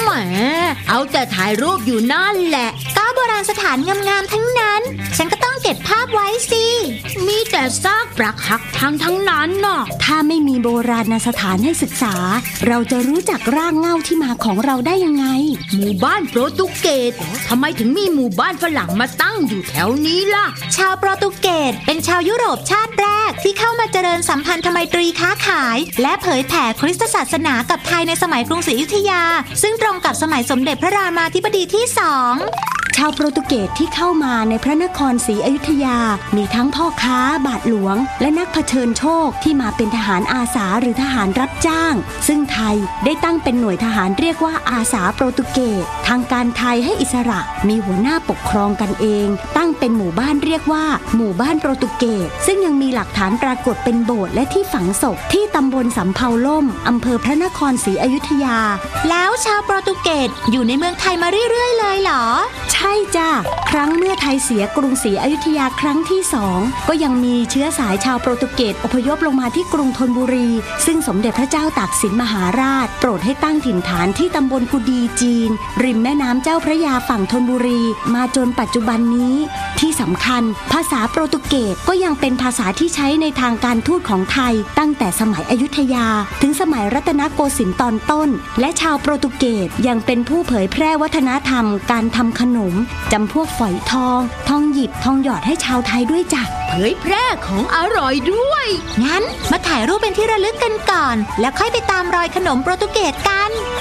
มเอาแต่ถ่ายรูปอยู่นั่นแหละก็โบราณสถานงามๆทั้งนั้นฉันก็ต้องเก็บภาพไว้สิมีแต่ซากปรักหักพังทั้งนั้นน่ะถ้าไม่มีโบราณสถานให้ศึกษาเราจะรู้จักรากเหง้าที่มาของเราได้ยังไงหมู่บ้านโปรตุเกสทำไมถึงมีหมู่บ้านฝรั่งมาตั้งอยู่แถวนี้ล่ะชาวโปรตุเกสเป็นชาวยุโรปชาติแรกที่เข้ามาเจริญสัมพันธไมตรีค้าขายและเผยแผ่คริสตศาสนากับไทยในสมัยกรุงศรีอยุธยาซึ่งตรงกับสมัยสมเด็จพระรามาธิบดีที่2 ชาวโปรตุเกสที่เข้ามาในพระนครศรีอยุธยามีทั้งพ่อค้าบาทหลวงและนักเผชิญโชคที่มาเป็นทหารอาสาหรือทหารรับจ้างซึ่งไทยได้ตั้งเป็นหน่วยทหารเรียกว่าอาสาโปรตุเกสทางการไทยให้อิสระมีหัวหน้าปกครองกันเองตั้งเป็นหมู่บ้านเรียกว่าหมู่บ้านโปรตุเกสซึ่งยังมีหลักฐานปรากฏเป็นโบสถ์และที่ฝังศพที่ตำบลสำเภาล่มอำเภอพระนครศรีอยุธยาแล้วชาวโปรตุเกสอยู่ในเมืองไทยมาเรื่อยๆเลยเหรอใช่จ้ะครั้งเมื่อไทยเสียกรุงศรีอยุธยาครั้งที่2ก็ยังมีเชื้อสายชาวโปรตุเกสอพยพลงมาที่กรุงธนบุรีซึ่งสมเด็จพระเจ้าตากสินมหาราชโปรดให้ตั้งถิ่นฐานที่ตำบลกุดีจีนริมแม่น้ำเจ้าพระยาฝั่งธนบุรีมาจนปัจจุบันนี้ที่สำคัญภาษาโปรตุเกสก็ยังเป็นภาษาที่ใช้ในทางการทูตของไทยตั้งแต่สมัยอยุธยาถึงสมัยรัตนโกสินทร์ตอนต้นและชาวโปรตุเกสยังเป็นผู้เผยแพร่วัฒนธรรมการทำขนมจำพวกฝอยทองหยิบทองหยอดให้ชาวไทยด้วยจ้ะเผยแพร่ของอร่อยด้วยงั้นมาถ่ายรูปเป็นที่ระลึกกันก่อนแล้วค่อยไปตามรอยขนมโปรตุเกสกัน